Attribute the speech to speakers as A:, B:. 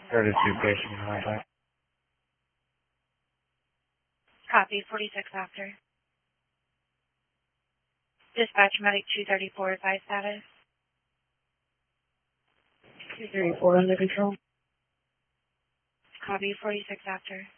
A: 32 patient contact.
B: Copy, 46 after. Dispatch medic 234, advice status.
C: 234 under control.
B: Copy, 46 after.